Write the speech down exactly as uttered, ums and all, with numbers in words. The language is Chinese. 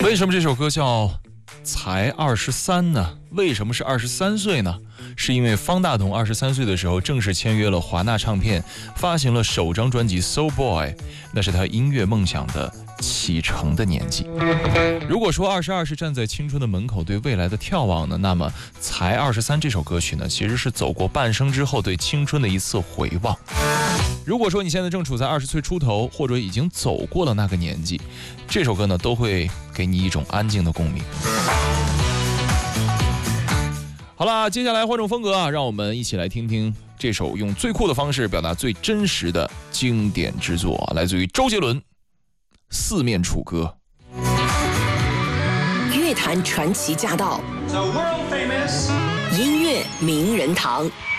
为什么这首歌叫才二十三呢？为什么是二十三岁呢？是因为方大同二十三岁的时候正式签约了华纳唱片，发行了首张专辑《So Boy》，那是他音乐梦想的启程的年纪。如果说二十二是站在青春的门口对未来的眺望呢，那么才二十三这首歌曲呢，其实是走过半生之后对青春的一次回望。如果说你现在正处在二十岁出头，或者已经走过了那个年纪，这首歌呢都会给你一种安静的共鸣。好了，接下来换种风格啊，让我们一起来听听这首用最酷的方式表达最真实的经典之作，来自于周杰伦《四面楚歌》。 乐坛传奇驾到，音乐名人堂。